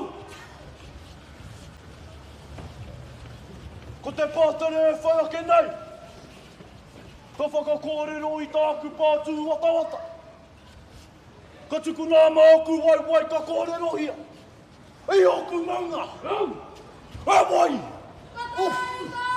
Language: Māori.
Ko te pātare e whaiake nei. Ka whakakōrero I tāku pātū watawata. Ka tuku nā māku wai ka kōrero hia. Ei oku maunga. A wai! Ka tāu